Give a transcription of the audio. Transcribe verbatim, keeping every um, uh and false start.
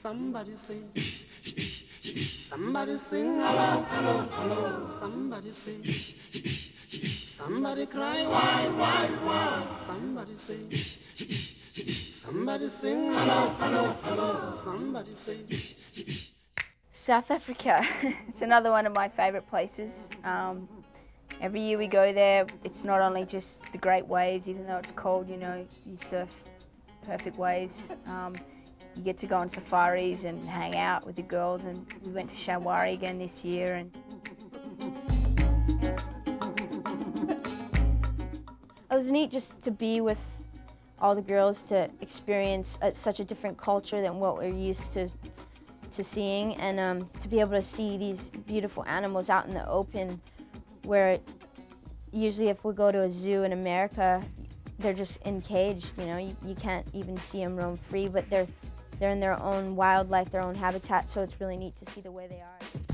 Somebody say, somebody sing, hello, hello, hello. Somebody say, somebody cry, why, why, why. Somebody say, somebody sing, hello, hello, hello. Somebody say. South Africa, it's another one of my favourite places. Um, every year we go there, it's not only just the great waves, even though it's cold, you know, you surf perfect waves. Um, you get to go on safaris and hang out with the girls, and we went to Shamwari again this year. And it was neat just to be with all the girls, to experience a, such a different culture than what we're used to to seeing, and um, to be able to see these beautiful animals out in the open, where usually if we go to a zoo in America, they're just encaged, you know, you, you can't even see them roam free, but they're, they're in their own wildlife, their own habitat, so it's really neat to see the way they are.